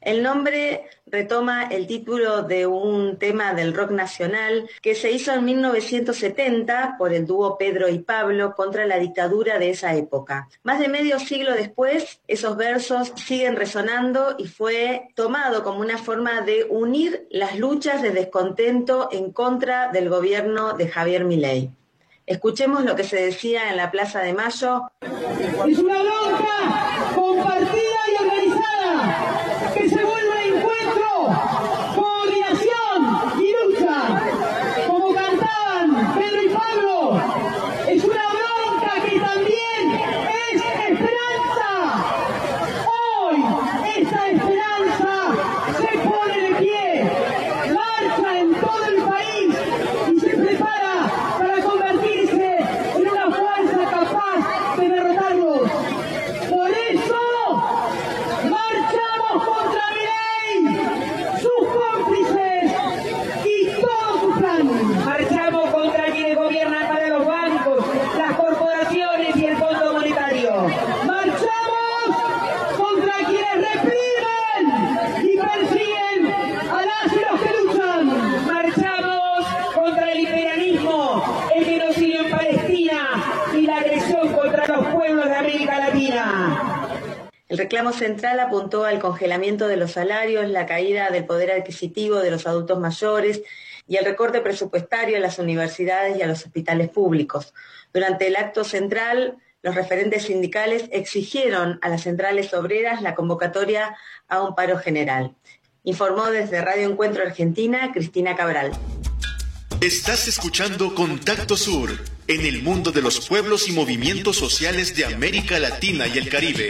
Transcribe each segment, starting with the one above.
El nombre retoma el título de un tema del rock nacional que se hizo en 1970 por el dúo Pedro y Pablo contra la dictadura de esa época. Más de medio siglo después, esos versos siguen resonando y fue tomado como una forma de unir las luchas de descontento en contra del gobierno de Javier Milei. Escuchemos lo que se decía en la Plaza de Mayo. Es una bronca compartida y organizada, que se vuelve encuentro, coordinación y lucha, como cantaban Pedro y Pablo. Es una bronca que también es esperanza. Hoy esa esperanza se pone de pie, marcha en todo el país y se prepara para convertirse en una fuerza capaz de derrotarlos. Por eso marchamos contra Milei, sus cómplices y todo su plan. Marchamos contra quienes gobiernan para los bancos, las corporaciones y el Fondo Monetario. Marchamos contra quienes reprimen y persiguen a las y los que luchan. Marchamos contra el imperialismo, el genocidio en Palestina y la agresión contra los pueblos de América Latina. El reclamo central apuntó al congelamiento de los salarios, la caída del poder adquisitivo de los adultos mayores y el recorte presupuestario a las universidades y a los hospitales públicos. Durante el acto central, los referentes sindicales exigieron a las centrales obreras la convocatoria a un paro general. Informó desde Radio Encuentro Argentina, Cristina Cabral. Estás escuchando Contacto Sur, en el mundo de los pueblos y movimientos sociales de América Latina y el Caribe.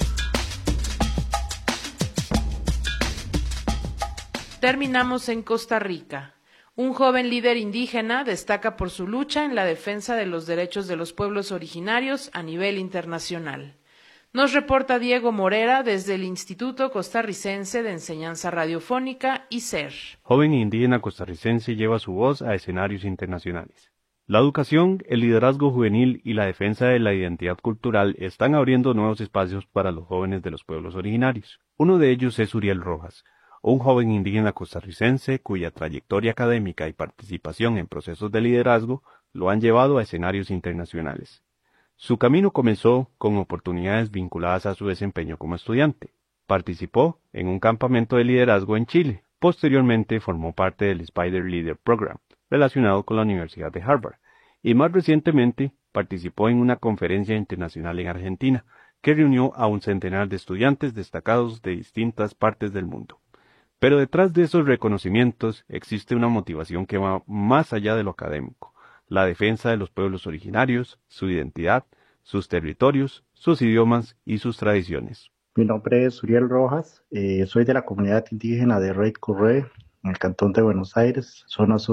Terminamos en Costa Rica. Un joven líder indígena destaca por su lucha en la defensa de los derechos de los pueblos originarios a nivel internacional. Nos reporta Diego Morera desde el Instituto Costarricense de Enseñanza Radiofónica, ICER. Joven indígena costarricense lleva su voz a escenarios internacionales. La educación, el liderazgo juvenil y la defensa de la identidad cultural están abriendo nuevos espacios para los jóvenes de los pueblos originarios. Uno de ellos es Uriel Rojas, un joven indígena costarricense cuya trayectoria académica y participación en procesos de liderazgo lo han llevado a escenarios internacionales. Su camino comenzó con oportunidades vinculadas a su desempeño como estudiante. Participó en un campamento de liderazgo en Chile. Posteriormente formó parte del Spider Leader Program, relacionado con la Universidad de Harvard, y más recientemente participó en una conferencia internacional en Argentina, que reunió a un centenar de estudiantes destacados de distintas partes del mundo. Pero detrás de esos reconocimientos existe una motivación que va más allá de lo académico, la defensa de los pueblos originarios, su identidad, sus territorios, sus idiomas y sus tradiciones. Mi nombre es Uriel Rojas, soy de la comunidad indígena de Rey Curré, en el cantón de Buenos Aires, zona sur